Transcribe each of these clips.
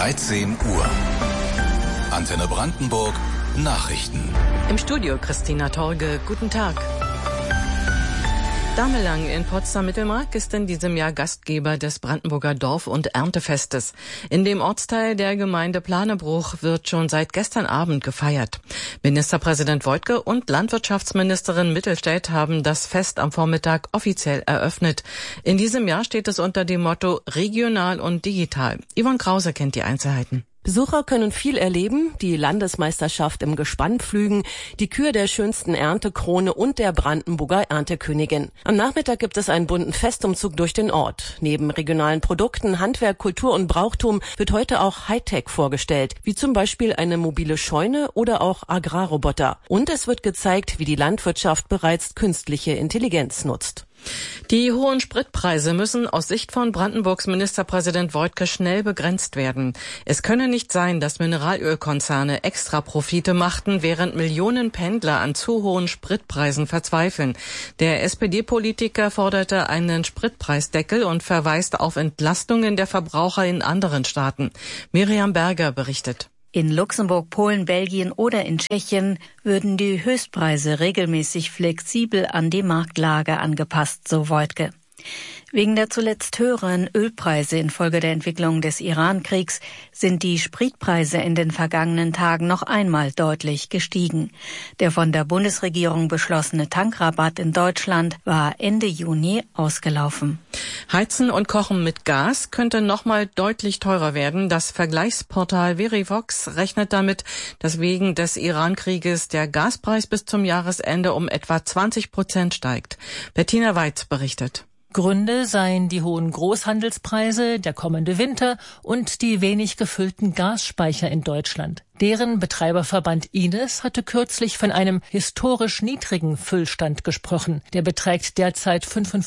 13 Uhr. Antenne Brandenburg Nachrichten. Im Studio Christina Torge. Guten Tag. Damelang in Potsdam-Mittelmark ist in diesem Jahr Gastgeber des Brandenburger Dorf- und Erntefestes. In dem Ortsteil der Gemeinde Planebruch wird schon seit gestern Abend gefeiert. Ministerpräsident Woidke und Landwirtschaftsministerin Mittelstädt haben das Fest am Vormittag offiziell eröffnet. In diesem Jahr steht es unter dem Motto regional und digital. Yvonne Krause kennt die Einzelheiten. Besucher können viel erleben, die Landesmeisterschaft im Gespannpflügen, die Kür der schönsten Erntekrone und der Brandenburger Erntekönigin. Am Nachmittag gibt es einen bunten Festumzug durch den Ort. Neben regionalen Produkten, Handwerk, Kultur und Brauchtum wird heute auch Hightech vorgestellt, wie zum Beispiel eine mobile Scheune oder auch Agrarroboter. Und es wird gezeigt, wie die Landwirtschaft bereits künstliche Intelligenz nutzt. Die hohen Spritpreise müssen aus Sicht von Brandenburgs Ministerpräsident Woidke schnell begrenzt werden. Es könne nicht sein, dass Mineralölkonzerne extra Profite machten, während Millionen Pendler an zu hohen Spritpreisen verzweifeln. Der SPD-Politiker forderte einen Spritpreisdeckel und verweist auf Entlastungen der Verbraucher in anderen Staaten. Miriam Berger berichtet. In Luxemburg, Polen, Belgien oder in Tschechien würden die Höchstpreise regelmäßig flexibel an die Marktlage angepasst, so Woidke. Wegen der zuletzt höheren Ölpreise infolge der Entwicklung des Iran-Kriegs sind die Spritpreise in den vergangenen Tagen noch einmal deutlich gestiegen. Der von der Bundesregierung beschlossene Tankrabatt in Deutschland war Ende Juni ausgelaufen. Heizen und Kochen mit Gas könnte nochmal deutlich teurer werden. Das Vergleichsportal Verivox rechnet damit, dass wegen des Iran-Krieges der Gaspreis bis zum Jahresende um etwa 20% steigt. Bettina Weitz berichtet. Gründe seien die hohen Großhandelspreise, der kommende Winter und die wenig gefüllten Gasspeicher in Deutschland. Deren Betreiberverband Ines hatte kürzlich von einem historisch niedrigen Füllstand gesprochen. Der beträgt derzeit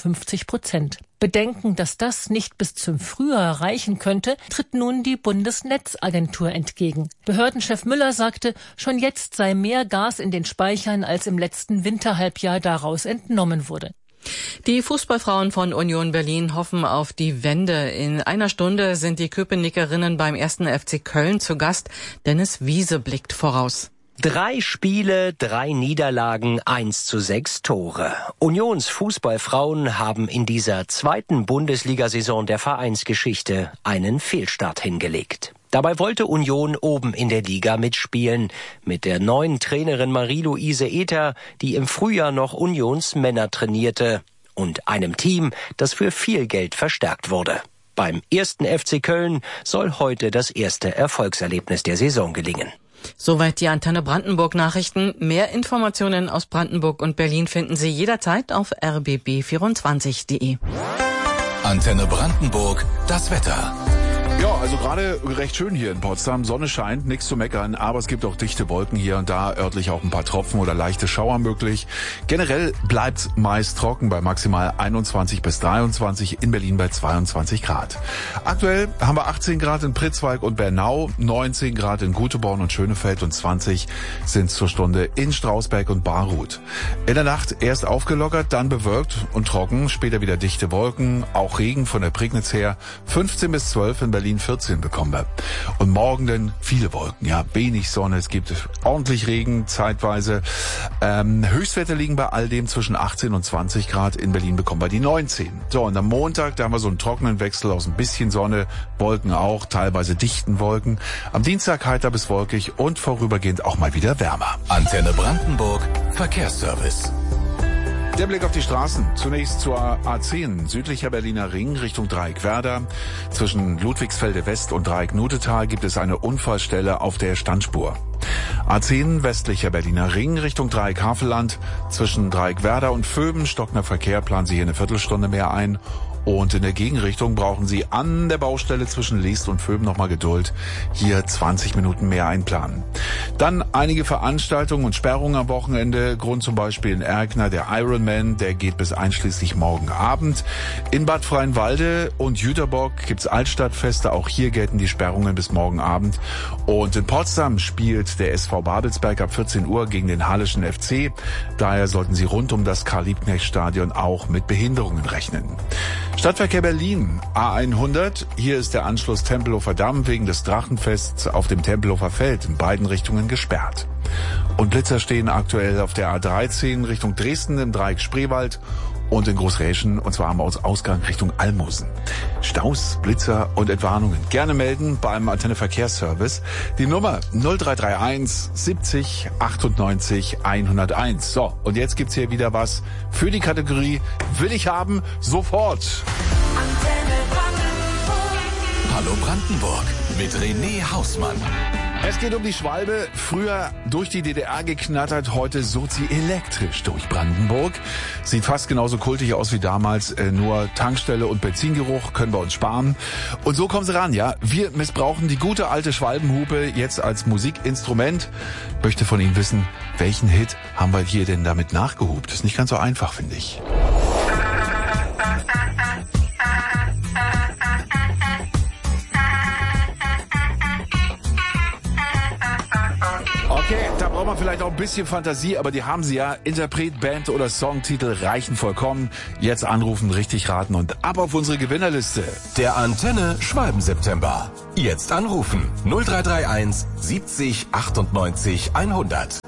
55%. Bedenken, dass das nicht bis zum Frühjahr reichen könnte, tritt nun die Bundesnetzagentur entgegen. Behördenchef Müller sagte, schon jetzt sei mehr Gas in den Speichern, als im letzten Winterhalbjahr daraus entnommen wurde. Die Fußballfrauen von Union Berlin hoffen auf die Wende. In einer Stunde sind die Köpenickerinnen beim 1. FC Köln zu Gast. Dennis Wiese blickt voraus. 3 Spiele, 3 Niederlagen, 1:6 Tore. Unions Fußballfrauen haben in dieser zweiten Bundesliga-Saison der Vereinsgeschichte einen Fehlstart hingelegt. Dabei wollte Union oben in der Liga mitspielen, mit der neuen Trainerin Marie-Louise Ether, die im Frühjahr noch Unions Männer trainierte, und einem Team, das für viel Geld verstärkt wurde. Beim 1. FC Köln soll heute das erste Erfolgserlebnis der Saison gelingen. Soweit die Antenne Brandenburg Nachrichten. Mehr Informationen aus Brandenburg und Berlin finden Sie jederzeit auf rbb24.de. Antenne Brandenburg, das Wetter. Ja, also gerade recht schön hier in Potsdam. Sonne scheint, nichts zu meckern, aber es gibt auch dichte Wolken hier und da, örtlich auch ein paar Tropfen oder leichte Schauer möglich. Generell bleibt meist trocken bei maximal 21 bis 23, in Berlin bei 22 Grad. Aktuell haben wir 18 Grad in Pritzwalk und Bernau, 19 Grad in Guteborn und Schönefeld und 20 sind zur Stunde in Strausberg und Baruth. In der Nacht erst aufgelockert, dann bewölkt und trocken, später wieder dichte Wolken, auch Regen von der Prignitz her, 15 bis 12 in Berlin 14 bekommen wir. Und morgen dann viele Wolken, ja, wenig Sonne, es gibt ordentlich Regen zeitweise. Höchstwerte liegen bei all dem zwischen 18 und 20 Grad, in Berlin bekommen wir die 19. So, und am Montag, da haben wir so einen trockenen Wechsel aus ein bisschen Sonne, Wolken auch, teilweise dichten Wolken. Am Dienstag heiter bis wolkig und vorübergehend auch mal wieder wärmer. Antenne Brandenburg, Verkehrsservice. Der Blick auf die Straßen. Zunächst zur A10, südlicher Berliner Ring Richtung Dreieck-Werder. Zwischen Ludwigsfelde West und Dreieck-Nutetal gibt es eine Unfallstelle auf der Standspur. A10, westlicher Berliner Ring Richtung Dreieck-Havelland. Zwischen Dreieck-Werder und Vöben stockender Verkehr, planen Sie hier eine Viertelstunde mehr ein. Und in der Gegenrichtung brauchen Sie an der Baustelle zwischen Leest und Vöben nochmal Geduld. Hier 20 Minuten mehr einplanen. Dann einige Veranstaltungen und Sperrungen am Wochenende. Grund zum Beispiel in Erkner der Ironman, der geht bis einschließlich morgen Abend. In Bad Freienwalde und Jüterbock gibt's Altstadtfeste. Auch hier gelten die Sperrungen bis morgen Abend. Und in Potsdam spielt der SV Babelsberg ab 14 Uhr gegen den Halleschen FC. Daher sollten Sie rund um das Karl-Liebknecht-Stadion auch mit Behinderungen rechnen. Stadtverkehr Berlin, A100. Hier ist der Anschluss Tempelhofer Damm wegen des Drachenfests auf dem Tempelhofer Feld in beiden Richtungen gesperrt. Und Blitzer stehen aktuell auf der A13 Richtung Dresden im Dreieck Spreewald und in Großräschen, und zwar am Ausgang Richtung Almosen. Staus, Blitzer und Entwarnungen gerne melden beim Antenne Verkehrsservice. Die Nummer 0331 70 98 101. So, und jetzt gibt's hier wieder was für die Kategorie Will ich haben, sofort. Hallo Brandenburg mit René Hausmann. Es geht um die Schwalbe, früher durch die DDR geknattert, heute surrt sie elektrisch durch Brandenburg. Sieht fast genauso kultig aus wie damals, nur Tankstelle und Benzingeruch können wir uns sparen. Und so kommen sie ran, ja. Wir missbrauchen die gute alte Schwalbenhupe jetzt als Musikinstrument. Möchte von Ihnen wissen, welchen Hit haben wir hier denn damit nachgehupt? Ist nicht ganz so einfach, finde ich. Okay, da braucht man vielleicht auch ein bisschen Fantasie, aber die haben sie ja. Interpret, Band oder Songtitel reichen vollkommen. Jetzt anrufen, richtig raten und ab auf unsere Gewinnerliste. Der Antenne Schwalben-September. Jetzt anrufen 0331 70 98 100.